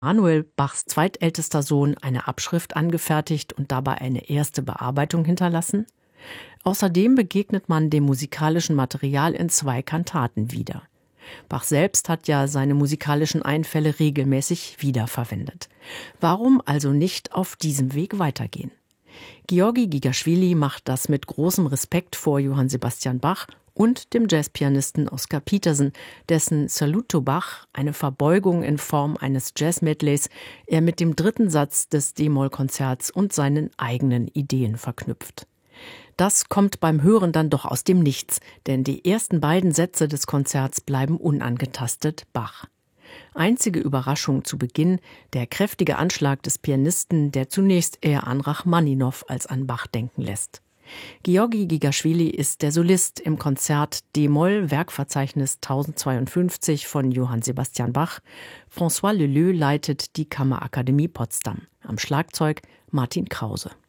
Manuel, Bachs zweitältester Sohn, eine Abschrift angefertigt und dabei eine erste Bearbeitung hinterlassen. Außerdem begegnet man dem musikalischen Material in 2 Kantaten wieder. Bach selbst hat ja seine musikalischen Einfälle regelmäßig wiederverwendet. Warum also nicht auf diesem Weg weitergehen? Georgi Gigaschwili macht das mit großem Respekt vor Johann Sebastian Bach und dem Jazzpianisten Oscar Peterson, dessen Saluto Bach, eine Verbeugung in Form eines Jazz-Medleys, er mit dem 3. Satz des D-Moll-Konzerts und seinen eigenen Ideen verknüpft. Das kommt beim Hören dann doch aus dem Nichts, denn die ersten beiden Sätze des Konzerts bleiben unangetastet Bach. Einzige Überraschung zu Beginn, der kräftige Anschlag des Pianisten, der zunächst eher an Rachmaninow als an Bach denken lässt. Georgi Gigaschwili ist der Solist im Konzert D-Moll, Werkverzeichnis 1052 von Johann Sebastian Bach. François Leleux leitet die Kammerakademie Potsdam. Am Schlagzeug Martin Krause.